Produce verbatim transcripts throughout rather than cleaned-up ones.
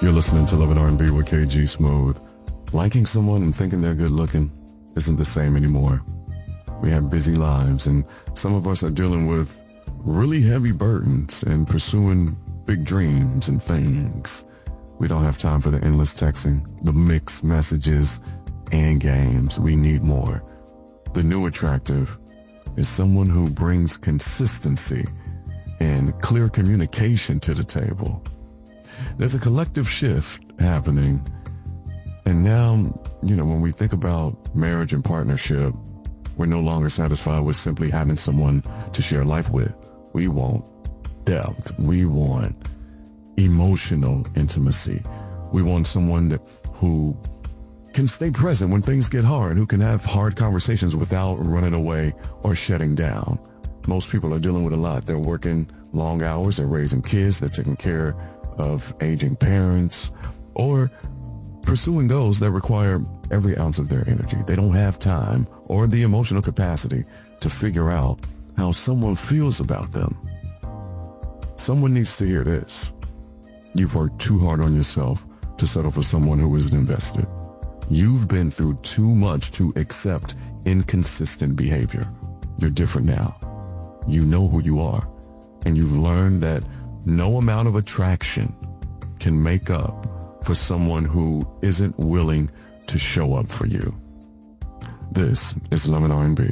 You're listening to Love and R and B with K G Smooth. Liking someone and thinking they're good looking isn't the same anymore. We have busy lives, and some of us are dealing with really heavy burdens and pursuing big dreams and things. We don't have time for the endless texting, the mixed messages, and games. We need more. The new attractive is someone who brings consistency and clear communication to the table. There's a collective shift happening. And now, you know, when we think about marriage and partnership, we're no longer satisfied with simply having someone to share life with. We want depth. We want emotional intimacy. We want someone that, who can stay present when things get hard, who can have hard conversations without running away or shutting down. Most people are dealing with a lot. They're working long hours, they're raising kids, they're taking care of aging parents, or pursuing goals that require every ounce of their energy. They don't have time or the emotional capacity to figure out how someone feels about them. Someone needs to hear this. You've worked too hard on yourself to settle for someone who isn't invested. You've been through too much to accept inconsistent behavior. You're different now. You know who you are, and you've learned that no amount of attraction can make up for someone who isn't willing to show up for you. This is Love and R and B.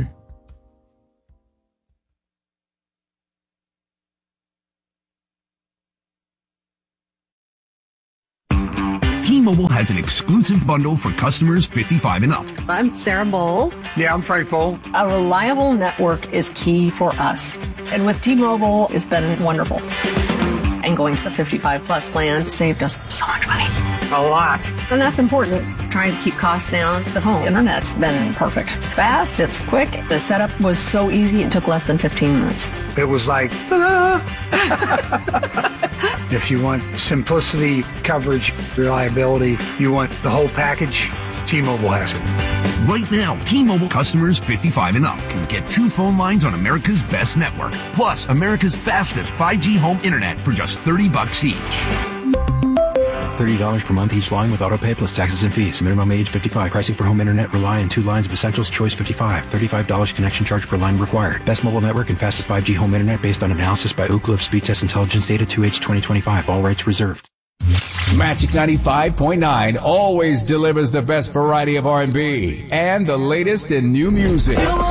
T-Mobile has an exclusive bundle for customers fifty-five and up. I'm Sarah Bowl. Yeah, I'm Frank Bowl. A reliable network is key for us. And with T-Mobile, it's been wonderful. And going to the fifty-five plus plan saved us so much money. A lot. And that's important. Trying to keep costs down. The home internet's been perfect. It's fast, it's quick. The setup was so easy, it took less than fifteen minutes. It was like, ta-da! If you want simplicity, coverage, reliability, you want the whole package, T-Mobile has it. Right now, T-Mobile customers fifty-five and up can get two phone lines on America's best network, plus America's fastest five G home internet for just thirty bucks each. thirty dollars per month each line with autopay plus taxes and fees. Minimum age fifty-five. Pricing for home internet rely on two lines of Essentials Choice fifty-five. thirty-five dollars connection charge per line required. Best mobile network and fastest five G home internet based on analysis by Ookla of Speed Test Intelligence data two H twenty twenty-five. All rights reserved. Magic ninety-five point nine always delivers the best variety of R and B and the latest in new music.